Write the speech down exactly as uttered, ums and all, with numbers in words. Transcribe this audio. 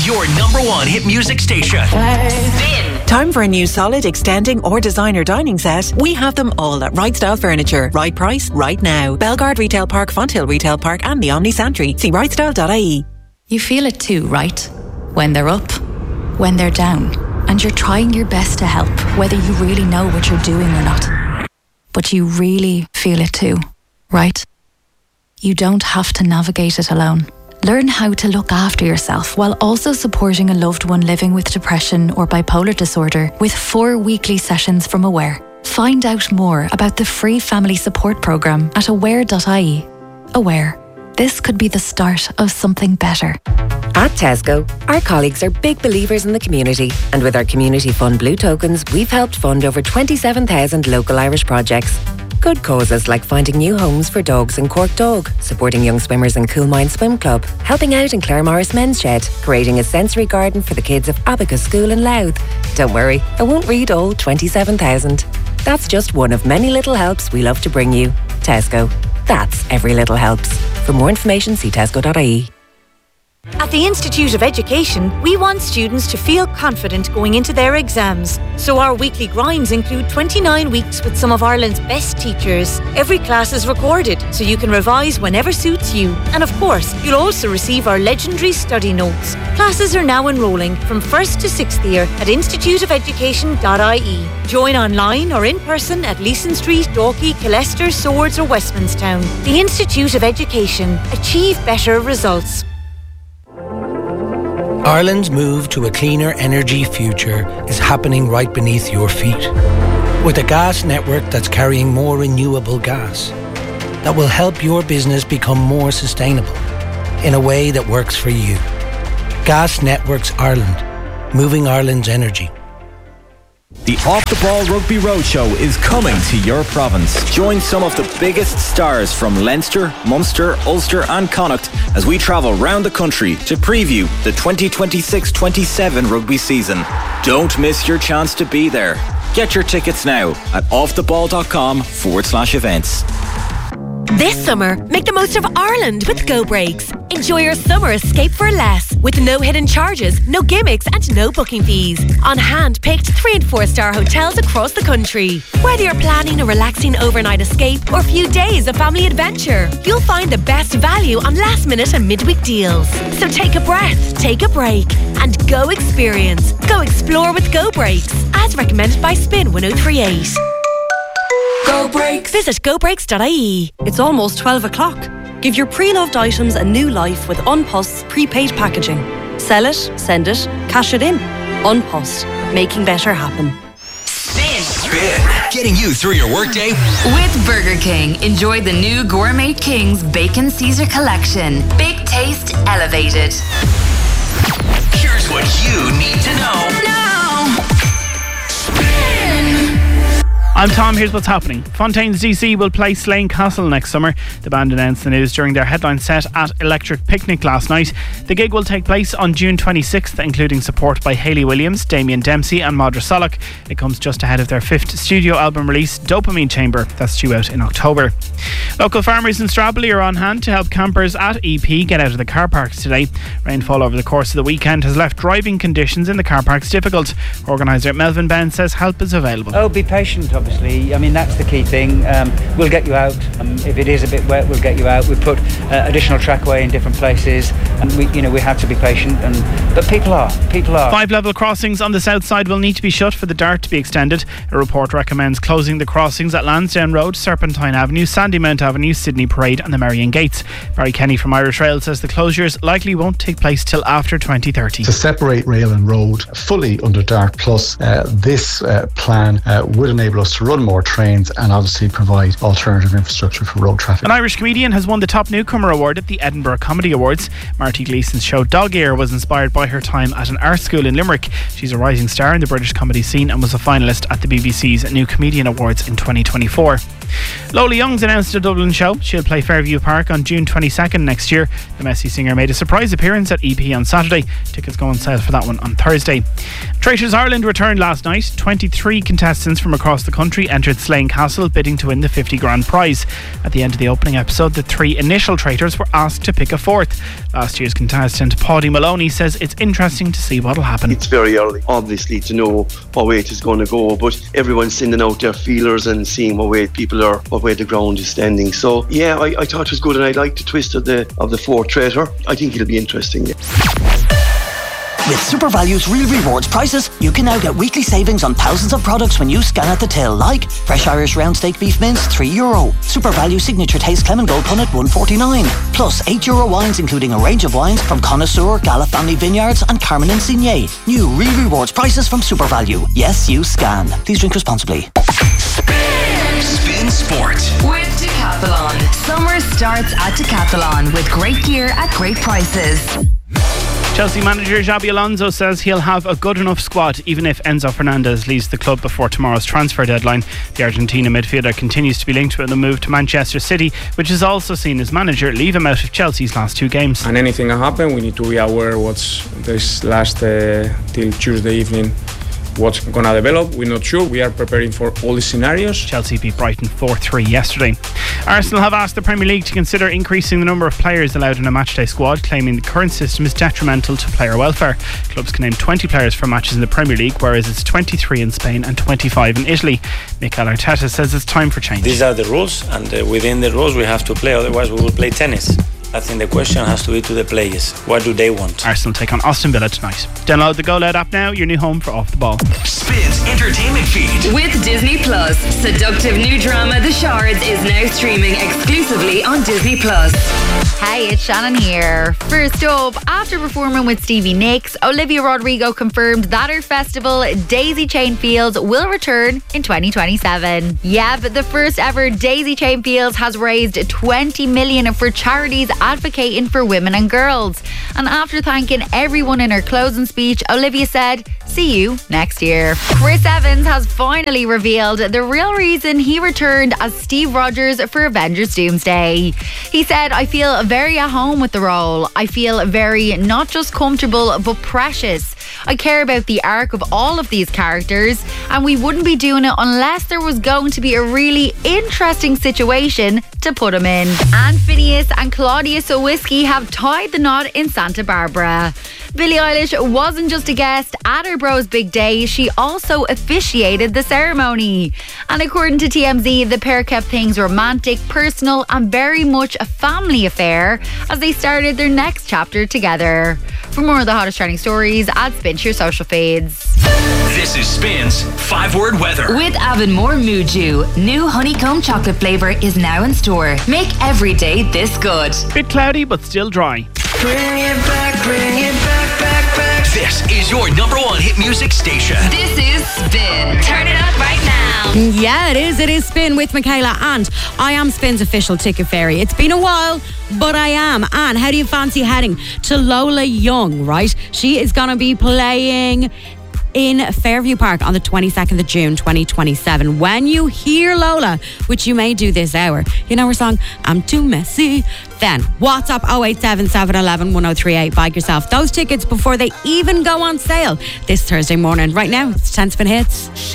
your number one hit music station. Spin. Time for a new solid, extending or designer dining set? We have them all at Right Style Furniture. Right price, right now. Belgard Retail Park, Fonthill Retail Park and the Omni Santry. See right style dot I E. You feel it too, right? When they're up, when they're down. And you're trying your best to help, whether you really know what you're doing or not. But you really feel it too, right? You don't have to navigate it alone. Learn how to look after yourself while also supporting a loved one living with depression or bipolar disorder with four weekly sessions from Aware. Find out more about the free family support programme at aware dot I E. Aware. This could be the start of something better. At Tesco, our colleagues are big believers in the community, and with our Community Fund Blue Tokens, we've helped fund over twenty-seven thousand local Irish projects. Good causes like finding new homes for dogs in Cork Dog, supporting young swimmers in Coolmine Swim Club, helping out in Clare Morris Men's Shed, creating a sensory garden for the kids of Abacus School in Louth. Don't worry, I won't read all twenty-seven thousand. That's just one of many little helps we love to bring you. Tesco. That's every little helps. For more information, see tesco dot I E. At the Institute of Education, we want students to feel confident going into their exams. So our weekly grinds include twenty-nine weeks with some of Ireland's best teachers. Every class is recorded, so you can revise whenever suits you. And of course, you'll also receive our legendary study notes. Classes are now enrolling from first to sixth year at institute of education dot I E. Join online or in person at Leeson Street, Dalkey, Killester, Swords or Westmanstown. The Institute of Education. Achieve better results. Ireland's move to a cleaner energy future is happening right beneath your feet. With a gas network that's carrying more renewable gas, that will help your business become more sustainable in a way that works for you. Gas Networks Ireland, moving Ireland's energy. The Off the Ball Rugby Roadshow is coming to your province. Join some of the biggest stars from Leinster, Munster, Ulster and Connacht as we travel round the country to preview the twenty twenty-six twenty-seven rugby season. Don't miss your chance to be there. Get your tickets now at offtheball.com forward slash events. This summer, make the most of Ireland with Go Breaks. Enjoy your summer escape for less, with no hidden charges, no gimmicks and no booking fees. On hand-picked three and four star hotels across the country. Whether you're planning a relaxing overnight escape or a few days of family adventure, you'll find the best value on last minute and midweek deals. So take a breath, take a break and go experience. Go explore with Go Breaks, as recommended by Spin one oh three eight. Go Breaks. Visit go breaks dot I E. It's almost twelve o'clock. Give your pre-loved items a new life with Unpost's prepaid packaging. Sell it, send it, cash it in. Unpost, making better happen. Spin. Spin. Getting you through your workday. With Burger King, enjoy the new Gourmet King's Bacon Caesar collection. Big taste, elevated. Here's what you need to know. No. I'm Tom, here's what's happening. Fontaine's D C will play Slane Castle next summer. The band announced the news during their headline set at Electric Picnic last night. The gig will take place on June twenty-sixth, including support by Hayley Williams, Damien Dempsey and Madra Solak. It comes just ahead of their fifth studio album release, Dopamine Chamber. That's due out in October. Local farmers in Stradbally are on hand to help campers at E P get out of the car parks today. Rainfall over the course of the weekend has left driving conditions in the car parks difficult. Organiser Melvin Ben says help is available. Oh, be patient, obviously. I mean, that's the key thing. Um, we'll get you out. Um, if it is a bit wet, we'll get you out. We put uh, additional trackway in different places, and we, you know, we have to be patient. And but people are, people are. Five level crossings on the south side will need to be shut for the Dart to be extended. A report recommends closing the crossings at Lansdowne Road, Serpentine Avenue, Sandymount Avenue, Sydney Parade, and the Marion Gates. Barry Kenny from Irish Rail says the closures likely won't take place till after twenty thirty. To separate rail and road fully under Dart Plus, uh, this uh, plan uh, would enable us to run more trains and obviously provide alternative infrastructure for road traffic. An Irish comedian has won the Top Newcomer Award at the Edinburgh Comedy Awards. Marty Gleeson's show Dog Ear was inspired by her time at an art school in Limerick. She's a rising star in the British comedy scene and was a finalist at the B B C's New Comedian Awards in twenty twenty-four. Lola Young's announced a Dublin show. She'll play Fairview Park on June twenty-second next year. The Messy singer made a surprise appearance at E P on Saturday. Tickets go on sale for that one on Thursday. Traitors Ireland returned last night. twenty-three contestants from across the country country entered Slane Castle bidding to win the fifty grand prize. At the end of the opening episode, the three initial traitors were asked to pick a fourth. Last year's contestant Paddy Maloney says it's interesting to see what'll happen. It's very early, obviously, to know what way it is going to go, but everyone's sending out their feelers and seeing what way people are, what way the ground is standing. So yeah, I, I thought it was good, and I liked the twist of the of the fourth traitor. I think it'll be interesting. Yeah. With SuperValue's Real Rewards prices, you can now get weekly savings on thousands of products when you scan at the till, like fresh Irish round steak beef mince, three euro. SuperValue Signature Taste Clement Gold Punnet, one forty-nine. Plus eight euro wines, including a range of wines from Connoisseur, Gala Family Vineyards and Carmen and Signet. New Real Rewards prices from SuperValue. Yes, you scan. Please drink responsibly. Spin Sport with Decathlon. Summer starts at Decathlon with great gear at great prices. Chelsea manager Xabi Alonso says he'll have a good enough squad even if Enzo Fernandez leaves the club before tomorrow's transfer deadline. The Argentina midfielder continues to be linked with a move to Manchester City, which has also seen his manager leave him out of Chelsea's last two games. And anything can happen, we need to be aware what's this last uh, till Tuesday evening. What's going to develop, we're not sure. We are preparing for all the scenarios. Chelsea beat Brighton four three yesterday. Arsenal have asked the Premier League to consider increasing the number of players allowed in a matchday squad, claiming the current system is detrimental to player welfare. Clubs can name twenty players for matches in the Premier League, whereas it's twenty-three in Spain and twenty-five in Italy. Mikel Arteta says it's time for change. These are the rules, and uh, within the rules we have to play, otherwise we will play tennis. I think the question has to be to the players. What do they want? Arsenal take on Aston Villa tonight. Download the Go Loud app now, your new home for Off the Ball. Spins entertainment feed. With Disney Plus. Seductive new drama The Shards is now streaming exclusively on Disney Plus. Hey, it's Shannon here. First up, after performing with Stevie Nicks, Olivia Rodrigo confirmed that her festival, Daisy Chain Fields, will return in twenty twenty-seven. Yeah, but the first ever Daisy Chain Fields has raised twenty million for charities advocating for women and girls. And after thanking everyone in her closing speech, Olivia said, "See you next year." Chris Evans has finally revealed the real reason he returned as Steve Rogers for Avengers Doomsday. He said, "I feel very at home with the role. I feel very not just comfortable but precious. I care about the arc of all of these characters, and we wouldn't be doing it unless there was going to be a really interesting situation to put him in." And Phineas and Claudia Sawicki have tied the knot in Santa Barbara. Billie Eilish wasn't just a guest at her bro's big day, she also officiated the ceremony. And according to T M Z, the pair kept things romantic, personal and very much a family affair as they started their next chapter together. For more of the hottest trending stories, add Spin to your social feeds. This is Spin's five word weather. With Avonmore Muju, new honeycomb chocolate flavour is now in store. Make every day this good. Bit cloudy but still dry. Bring it back, bring it back, back, back. This is your number one hit music station. This is Spin. Turn it up right now. Yeah, it is. It is Spin with Michaela, and I am Spin's official ticket fairy. It's been a while, but I am. And how do you fancy heading to Lola Young, right? She is going to be playing in Fairview Park on the twenty-second of June twenty twenty-seven. When you hear Lola, which you may do this hour, you know her song, "I'm Too Messy," then WhatsApp oh eight seven, seven one one, one oh three eight. Buy yourself those tickets before they even go on sale this Thursday morning. Right now, it's ten Spin Hits.